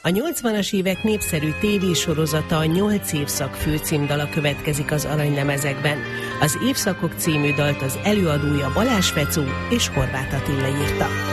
A 80-as évek népszerű tévésorozata a 8 évszak főcímdala következik az aranylemezekben. Az Évszakok című dalt az előadója Balázs Fecó és Horváth Attila írta.